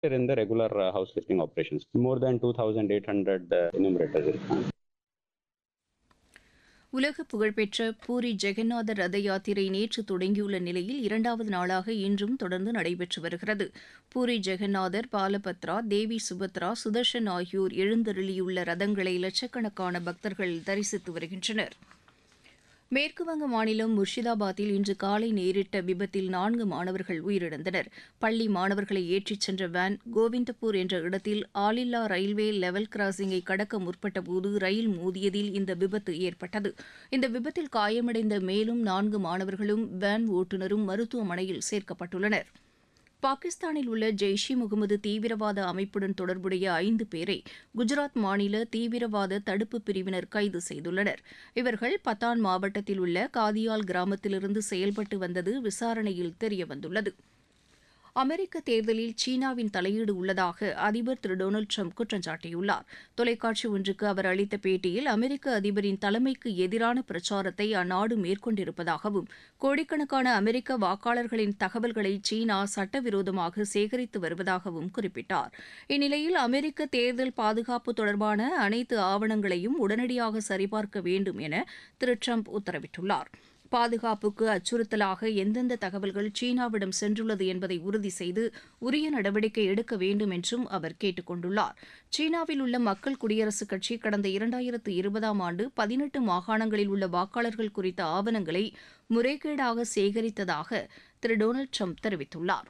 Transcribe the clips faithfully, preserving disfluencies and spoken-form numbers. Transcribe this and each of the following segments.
in the regular uh, house lifting operations. More than two thousand eight hundred uh, enumerators இருக்காங்க. உலக புகழ்பெற்ற பூரி ஜெகநாதர் ரத யாத்திரை நேற்று தொடங்கியுள்ள நிலையில் இரண்டாவது நாளாக இன்றும் தொடர்ந்து நடைபெற்று வருகிறது. பூரி ஜெகநாதர், பாலபத்ரா, தேவி சுபத்ரா, சுதர்ஷன் ஆகியோர் எழுந்தருளியுள்ள ரதங்களை லட்சக்கணக்கான பக்தர்கள் தரிசித்து வருகின்றனர். மேற்குவங்க மாநிலம் முர்ஷிதாபாத்தில் இன்று காலை நேரிட்ட விபத்தில் நான்கு மாணவர்கள் உயிரிழந்தனர். பள்ளி மாணவர்களை ஏற்றிச் சென்ற வேன் கோவிந்தபூர் என்ற இடத்தில் ஆளில்லா ரயில்வே லெவல் கிராசிங்கை கடக்க முற்பட்டபோது ரயில் மோதியதில் இந்த விபத்து ஏற்பட்டது. இந்த விபத்தில் காயமடைந்த மேலும் நான்கு மாணவர்களும் வேன் ஓட்டுநரும் மருத்துவமனையில் சேர்க்கப்பட்டுள்ளனர். பாகிஸ்தானில் உள்ள ஜெய்ஷ் இ முகமது தீவிரவாத அமைப்புடன் தொடர்புடைய ஐந்து பேரை குஜராத் மாநில தீவிரவாத தடுப்பு பிரிவினர் கைது செய்துள்ளனர். இவர்கள் பத்தான் மாவட்டத்தில் உள்ள காதியால் கிராமத்திலிருந்து செயல்பட்டு வந்தது விசாரணையில் தெரியவந்துள்ளது. அமெரிக்க தேர்தலில் சீனாவின் தலையீடு உள்ளதாக அதிபர் திரு டொனால்டு ட்ரம்ப் குற்றம் சாட்டியுள்ளார். தொலைக்காட்சி ஒன்றுக்கு அவர் அளித்த பேட்டியில் அமெரிக்க அதிபரின் தலைமைக்கு எதிரான பிரச்சாரத்தை அந்நாடு மேற்கொண்டிருப்பதாகவும், கோடிக்கணக்கான அமெரிக்க வாக்காளர்களின் தகவல்களை சீனா சட்டவிரோதமாக சேகரித்து வருவதாகவும் குறிப்பிட்டார். இந்நிலையில் அமெரிக்க தேர்தல் பாதுகாப்பு தொடர்பான அனைத்து ஆவணங்களையும் உடனடியாக சரிபார்க்க வேண்டும் என திரு ட்ரம்ப் உத்தரவிட்டுள்ளார். பாதுகாப்புக்கு அச்சுறுத்தலாக எந்தெந்த தகவல்கள் சீனாவிடம் சென்றுள்ளது என்பதை உறுதி செய்து உரிய நடவடிக்கை எடுக்க வேண்டும் என்றும் அவர் கேட்டுக் கொண்டுள்ளார். சீனாவில் உள்ள மக்கள் குடியரசுக் கட்சி கடந்த இரண்டாயிரத்து இருபதாம் ஆண்டு பதினெட்டு மாகாணங்களில் உள்ள வாக்காளர்கள் குறித்த ஆவணங்களை முறைகேடாக சேகரித்ததாக திரு டொனால்டு ட்ரம்ப் தெரிவித்துள்ளார்.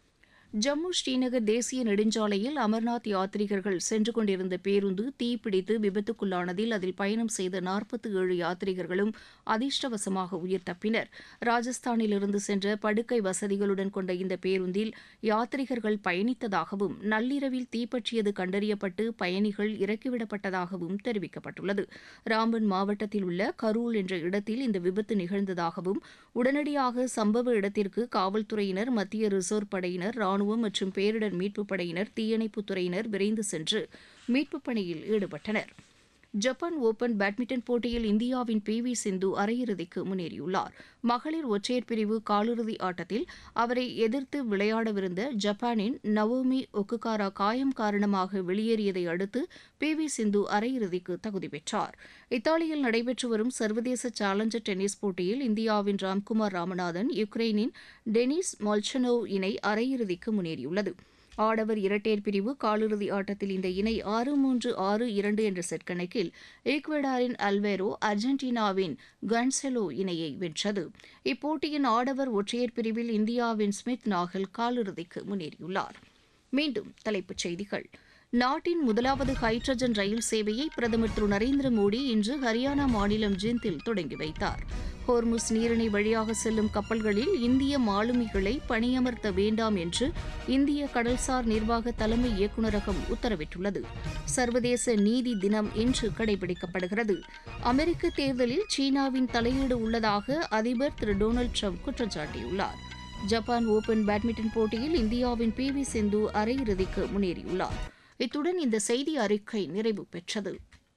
ஜம்மு ஸ்ரீநகர் தேசிய நெடுஞ்சாலையில் அமர்நாத் யாத்ரீகர்கள் சென்று கொண்டிருந்த பேருந்து தீப்பிடித்து விபத்துக்குள்ளானதில் அதில் பயணம் செய்த நாற்பத்தி ஏழு யாத்ரீகர்களும் அதிர்ஷ்டவசமாக உயிர் தப்பினர். ராஜஸ்தானிலிருந்து சென்ற படுக்கை வசதிகளுடன் கொண்ட இந்த பேருந்தில் யாத்ரீகர்கள் பயணித்ததாகவும் நள்ளிரவில் தீப்பற்றியது கண்டறியப்பட்டு பயணிகள் இறக்கிவிடப்பட்டதாகவும் தெரிவிக்கப்பட்டுள்ளது. ராம்பன் மாவட்டத்தில் உள்ள கரூல் என்ற இடத்தில் இந்த விபத்து நிகழ்ந்ததாகவும் உடனடியாக சம்பவ இடத்திற்கு காவல்துறையினர், மத்திய ரிசர்வ் படையினர், ராணுவம் மற்றும் பேரிடர் மீட்புப் படையினர், தீயணைப்புத் துறையினர் விரைந்து சென்று மீட்புப் பணியில் ஈடுபட்டனர். ஜப்பான் ஓபன் பேட்மிண்டன் போட்டியில் இந்தியாவின் பி வி சிந்து அரையிறுதிக்கு முன்னேறியுள்ளார். மகளிர் ஒற்றையர் பிரிவு காலிறுதி ஆட்டத்தில் அவரை எதிர்த்து விளையாடவிருந்த ஜப்பானின் நவோமி ஒக்குகாரா காயம் காரணமாக வெளியேறியதை அடுத்து பி வி சிந்து அரையிறுதிக்கு தகுதி பெற்றார். இத்தாலியில் நடைபெற்று வரும் சர்வதேச சேலஞ்சர் டென்னிஸ் போட்டியில் இந்தியாவின் ராம்குமார் ராமநாதன், யுக்ரைனின் டெனிஸ் மால்ச்சனோவ் இணை அரையிறுதிக்கு முன்னேறியுள்ளது. ஆடவர் இரட்டையர் பிரிவு காலிறுதி ஆட்டத்தில் இந்த இணை ஆறு மூன்று ஆறு இரண்டு என்ற செட் கணக்கில் ஈக்வடாரின் அல்வேரோ, அர்ஜென்டினாவின் கன்செலோ இணையை வென்றது. இப்போட்டியின் ஆடவர் ஒற்றையர் பிரிவில் இந்தியாவின் ஸ்மித் நாகல் காலிறுதிக்கு முன்னேறியுள்ளார். மீண்டும் தலைப்புச் செய்திகள். நாட்டின் முதலாவது ஹைட்ரஜன் ரயில் சேவையை பிரதமர் திரு நரேந்திர மோடி இன்று ஹரியானா மாநிலம் ஜிந்தில் தொடங்கி வைத்தார். ஹோர்முஸ் நீரிணை வழியாக செல்லும் கப்பல்களில் இந்திய மாலுமிகளை பணியமர்த்த வேண்டாம் என்று இந்திய கடல்சார் நிர்வாக தலைமை இயக்குநரகம் உத்தரவிட்டுள்ளது. சர்வதேச நீதி தினம் இன்று கடைபிடிக்கப்படுகிறது. அமெரிக்க தேர்தலில் சீனாவின் தலையீடு உள்ளதாக அதிபர் திரு டொனால்டு ட்ரம்ப் குற்றம் சாட்டியுள்ளார். ஜப்பான் ஓபன் பேட்மிண்டன் போட்டியில் இந்தியாவின் பி வி சிந்து அரையிறுதிக்கு முன்னேறியுள்ளார். இத்துடன் இந்த செய்தி அறிக்கை நிறைவு பெற்றது.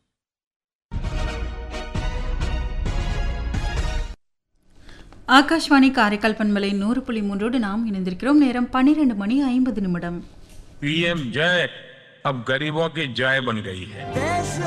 ஆகாஷ்வாணி காரைக்கால் பண்பலை நூறு புள்ளி மூன்றோடு நாம் இணைந்திருக்கிறோம். நேரம் பன்னிரண்டு மணி ஐம்பது நிமிடம். पीएम जय अब गरीबों की जय बन गई है.